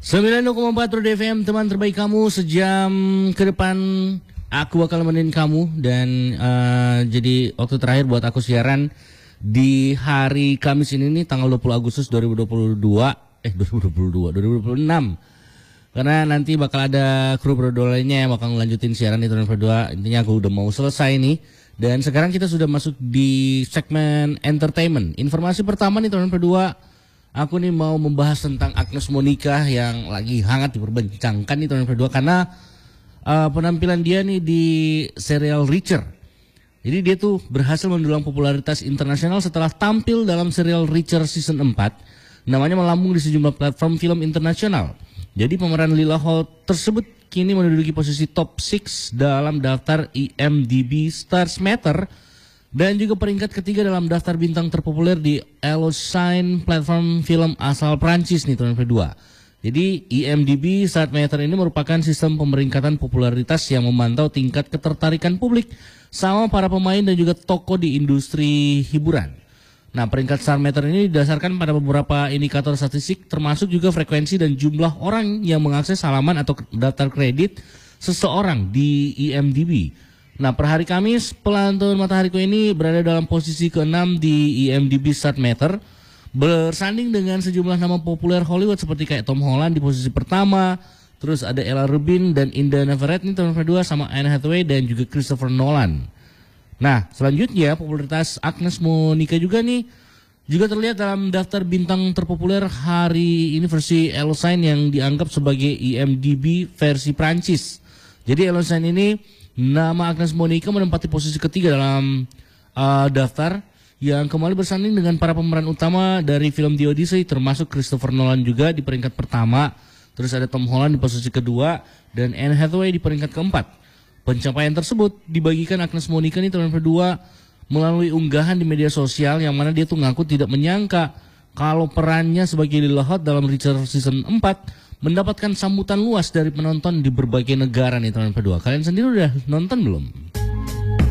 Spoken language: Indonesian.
90,4 Roda FM, teman terbaik kamu. Sejam ke depan aku bakal nemenin kamu. Dan jadi waktu terakhir buat aku siaran di hari Kamis ini nih, tanggal 20 Agustus 2026. Karena nanti bakal ada kru berdua lainnya yang bakal ngelanjutin siaran di tahun kedua. Intinya aku udah mau selesai nih. Dan sekarang kita sudah masuk di segmen entertainment. Informasi pertama nih tahun kedua, aku nih mau membahas tentang Agnes Monica yang lagi hangat diperbincangkan nih tahun kedua karena penampilan dia nih di serial Reacher. Jadi dia tuh berhasil mendulang popularitas internasional setelah tampil dalam serial Reacher season 4. Namanya melambung di sejumlah platform film internasional. Jadi pemeran Lila Holt tersebut kini menduduki posisi top 6 dalam daftar IMDb Stars Matter dan juga peringkat ketiga dalam daftar bintang terpopuler di Allociné, platform film asal Prancis nih tahun kedua. Jadi IMDb Stars Matter ini merupakan sistem pemeringkatan popularitas yang memantau tingkat ketertarikan publik sama para pemain dan juga tokoh di industri hiburan. Nah, peringkat Star Meter ini didasarkan pada beberapa indikator statistik termasuk juga frekuensi dan jumlah orang yang mengakses halaman atau daftar kredit seseorang di IMDb. Nah, per hari Kamis, pelantun Matahariku ini berada dalam posisi ke-6 di IMDb Star Meter, bersanding dengan sejumlah nama populer Hollywood seperti kayak Tom Holland di posisi pertama, terus ada Ella Rubin dan Inda Neverett nih tahun kedua, sama Anne Hathaway dan juga Christopher Nolan. Nah, selanjutnya popularitas Agnes Monica juga terlihat dalam daftar bintang terpopuler hari ini versi Allociné yang dianggap sebagai IMDb versi Prancis. Jadi Allociné ini, nama Agnes Monica menempati posisi ketiga dalam daftar yang kembali bersanding dengan para pemeran utama dari film The Odyssey, termasuk Christopher Nolan juga di peringkat pertama. Terus ada Tom Holland di posisi kedua dan Anne Hathaway di peringkat keempat. Pencapaian tersebut dibagikan Agnes Monica nih tahun kedua melalui unggahan di media sosial yang mana dia tuh ngaku tidak menyangka kalau perannya sebagai Lila Holt dalam Reacher season 4 mendapatkan sambutan luas dari penonton di berbagai negara nih tahun kedua. Kalian sendiri udah nonton belum?